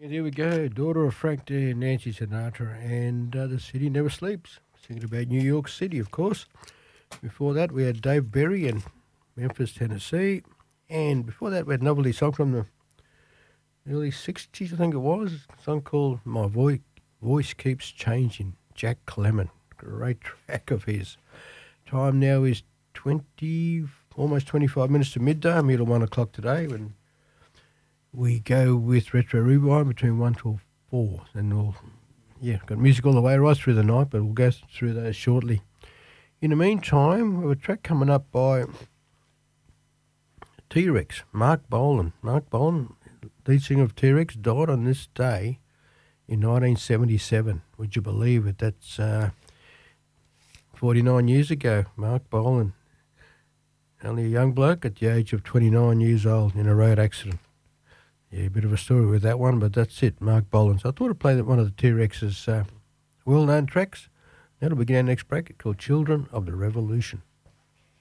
And here we go. Daughter of Frank D. Nancy Sinatra, and The City Never Sleeps. Singing about New York City, of course. Before that, we had Dave Berry and Memphis, Tennessee. And before that, we had a novelty song from the early 60s, I think it was. A song called My Voice Keeps Changing. Jack Clement. Great track of his. Time now is almost 25 minutes to midday. I'm here till 1 o'clock today when we go with Retro Rewind between 1 till 4. And got music all the way right through the night, but we'll go through those shortly. In the meantime, we have a track coming up by T-Rex, Mark Bolan. Mark Bolan, lead singer of T-Rex, died on this day in 1977. Would you believe it? That's 49 years ago. Mark Bolan, only a young bloke at the age of 29 years old in a road accident. Yeah, a bit of a story with that one, but that's it, Mark Bolan. So I thought I'd play one of the T-Rex's well-known tracks. That'll begin our next bracket called Children of the Revolution.